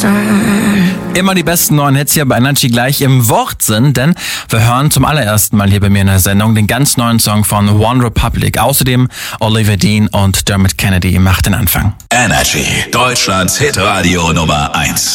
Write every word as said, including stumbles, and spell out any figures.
Immer die besten neuen Hits hier bei Energy gleich im Wortsinn, denn wir hören zum allerersten Mal hier bei mir in der Sendung den ganz neuen Song von One Republic. Außerdem Olivia Dean und Dermot Kennedy macht den Anfang. Energy, Deutschlands Hitradio Nummer eins.